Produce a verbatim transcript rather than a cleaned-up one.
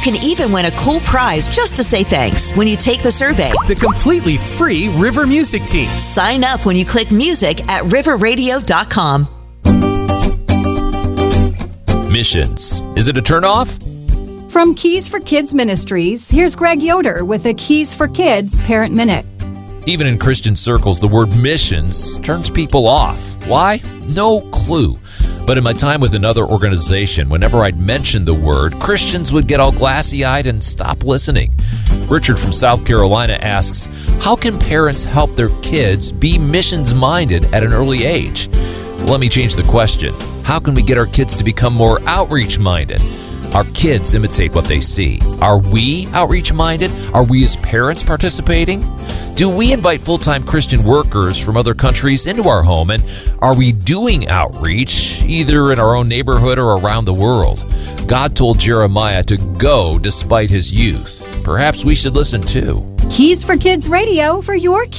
can even win a cool prize just to say thanks when you take the survey. The completely free River Music Team. Sign up when you click music at river radio dot com. Missions. Is it a turnoff? From Keys for Kids Ministries, here's Greg Yoder with a Keys for Kids Parent Minute. Even in Christian circles, the word missions turns people off. Why? No clue. But in my time with another organization, whenever I'd mention the word, Christians would get all glassy-eyed and stop listening. Richard from South Carolina asks, how can parents help their kids be missions-minded at an early age? Let me change the question. How can we get our kids to become more outreach-minded? Our kids imitate what they see. Are we outreach-minded? Are we as parents participating? Do we invite full-time Christian workers from other countries into our home? And are we doing outreach, either in our own neighborhood or around the world? God told Jeremiah to go despite his youth. Perhaps we should listen too. Keys for Kids Radio for your kids.